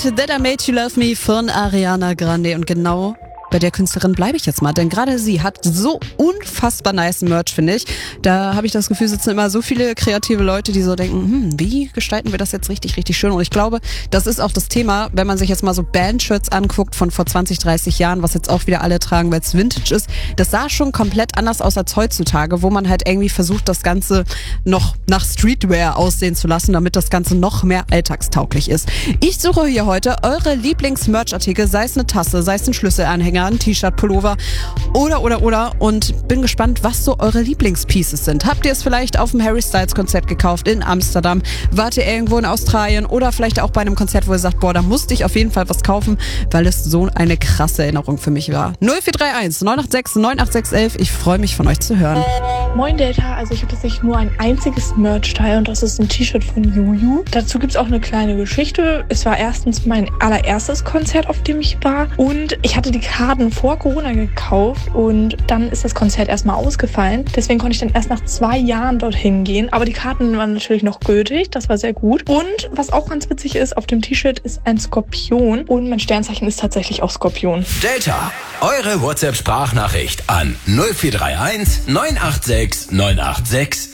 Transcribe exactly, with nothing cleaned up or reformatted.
That I Made You Love Me von Ariana Grande. Und genau bei der Künstlerin bleibe ich jetzt mal, denn gerade sie hat so unfassbar nice Merch, finde ich. Da habe ich das Gefühl, sitzen immer so viele kreative Leute, die so denken, hm, wie gestalten wir das jetzt richtig, richtig schön? Und ich glaube, das ist auch das Thema, wenn man sich jetzt mal so Bandshirts anguckt von vor zwanzig, dreißig Jahren, was jetzt auch wieder alle tragen, weil es Vintage ist. Das sah schon komplett anders aus als heutzutage, wo man halt irgendwie versucht, das Ganze noch nach Streetwear aussehen zu lassen, damit das Ganze noch mehr alltagstauglich ist. Ich suche hier heute eure Lieblings-Merch-Artikel, sei es eine Tasse, sei es ein Schlüsselanhänger, ein T-Shirt, Pullover oder, oder, oder und bin gespannt, was so eure Lieblingspieces sind. Habt ihr es vielleicht auf dem Harry Styles Konzert gekauft in Amsterdam? Wart ihr irgendwo in Australien oder vielleicht auch bei einem Konzert, wo ihr sagt, boah, da musste ich auf jeden Fall was kaufen, weil es so eine krasse Erinnerung für mich war. null vier drei eins neun acht sechs neun acht sechs eins eins. Ich freue mich, von euch zu hören. Moin Delta, also ich habe tatsächlich nur ein einziges Merch-Teil und das ist ein T-Shirt von Juju. Dazu gibt's auch eine kleine Geschichte. Es war erstens mein allererstes Konzert, auf dem ich war und ich hatte die Karten vor Corona gekauft und dann ist das Konzert erstmal ausgefallen. Deswegen konnte ich dann erst nach zwei Jahren dorthin gehen. Aber die Karten waren natürlich noch gültig, das war sehr gut. Und was auch ganz witzig ist, auf dem T-Shirt ist ein Skorpion und mein Sternzeichen ist tatsächlich auch Skorpion. Delta, eure WhatsApp-Sprachnachricht an null vier drei eins neun acht sechs neun acht sechs